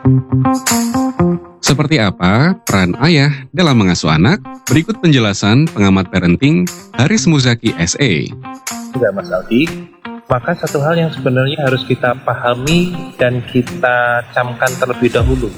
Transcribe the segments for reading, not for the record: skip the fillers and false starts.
Seperti apa peran ayah dalam mengasuh anak? Berikut penjelasan pengamat parenting Haris Muzaki SE. Enggak Mas Aldi, maka satu hal yang sebenarnya harus kita pahami dan kita camkan terlebih dahulu.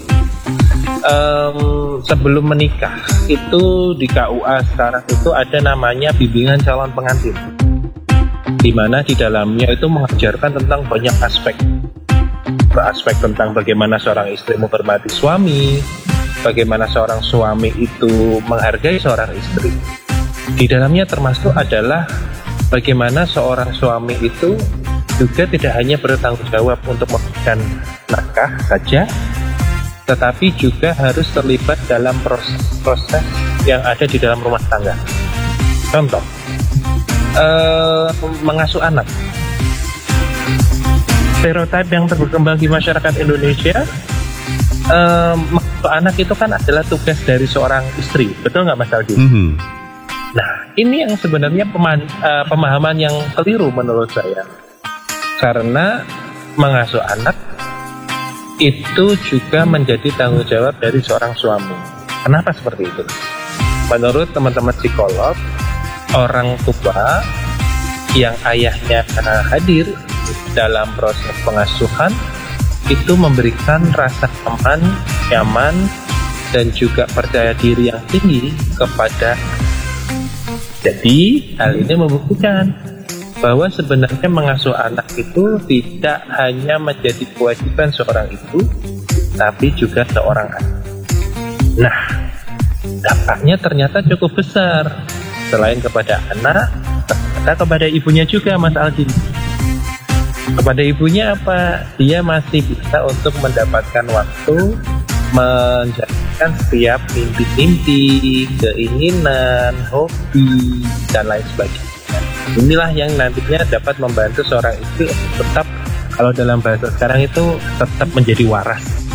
Sebelum menikah itu di KUA sekarang itu ada namanya bimbingan calon pengantin, di mana di dalamnya itu mengajarkan tentang banyak aspek tentang bagaimana seorang istri menghormati suami, bagaimana seorang suami itu menghargai seorang istri. Di dalamnya termasuk adalah bagaimana seorang suami itu juga tidak hanya bertanggung jawab untuk memberikan nafkah saja, tetapi juga harus terlibat dalam proses yang ada di dalam rumah tangga. Contoh, mengasuh anak. Stereotip yang berkembang di masyarakat Indonesia, mengasuh anak itu kan adalah tugas dari seorang istri, betul nggak Mas Aldi? Nah, ini yang sebenarnya pemahaman yang keliru menurut saya, karena mengasuh anak itu juga menjadi tanggung jawab dari seorang suami. Kenapa seperti itu? Menurut teman-teman psikolog, orang tua yang ayahnya hadir dalam proses pengasuhan itu memberikan rasa aman, nyaman, dan juga percaya diri yang tinggi kepada. Jadi hal ini membuktikan bahwa sebenarnya mengasuh anak itu tidak hanya menjadi kewajiban seorang ibu, tapi juga seorang anak. Nah, dampaknya ternyata cukup besar. Selain kepada anak, ternyata kepada ibunya juga, Mas Aldi. Kepada ibunya apa? Dia masih bisa untuk mendapatkan waktu menjalankan setiap mimpi-mimpi, keinginan, hobi, dan lain sebagainya. Inilah yang nantinya dapat membantu seorang istri untuk tetap, kalau dalam bahasa sekarang itu, tetap menjadi waras.